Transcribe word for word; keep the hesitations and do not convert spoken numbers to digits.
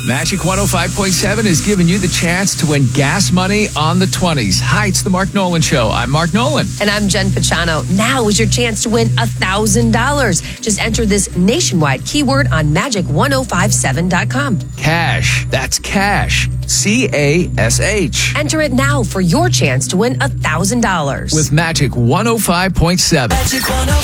Magic one oh five point seven is giving you the chance to win gas money on the twenties. Hi, it's the Mark Nolan Show. I'm Mark Nolan. And I'm Jen Pachano. Now is your chance to win one thousand dollars. Just enter this nationwide keyword on magic ten fifty-seven dot com. Cash. That's cash. C A S H. Enter it now for your chance to win one thousand dollars. With Magic one oh five point seven. Magic one oh